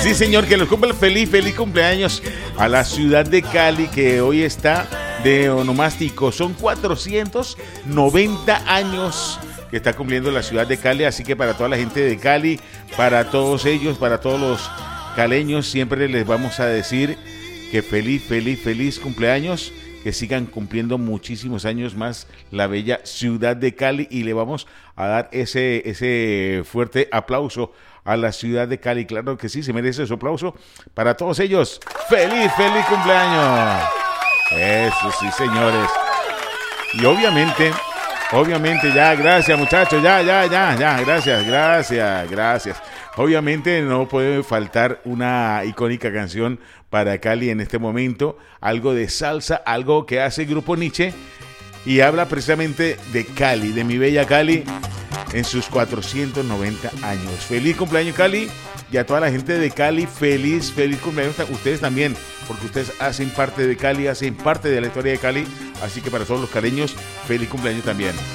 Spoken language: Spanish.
Sí, señor, que los cumpla feliz cumpleaños a la ciudad de Cali, que hoy está de onomástico. Son 490 años que está cumpliendo la ciudad de Cali, así que para toda la gente de Cali, para todos ellos, para todos los caleños, siempre les vamos a decir que feliz cumpleaños, que sigan cumpliendo muchísimos años más la bella ciudad de Cali, y le vamos a dar ese fuerte aplauso a la ciudad de Cali. Claro que sí, se merece su aplauso para todos ellos. ¡Feliz cumpleaños! Eso sí, señores. Y obviamente, ya, gracias muchachos, ya, gracias. Obviamente no puede faltar una icónica canción para Cali en este momento, algo de salsa, algo que hace Grupo Nietzsche, y habla precisamente de Cali, de mi bella Cali, en sus 490 años. Feliz cumpleaños, Cali, y a toda la gente de Cali, feliz cumpleaños. Ustedes también, porque ustedes hacen parte de Cali, hacen parte de la historia de Cali, así que para todos los caleños, feliz cumpleaños también.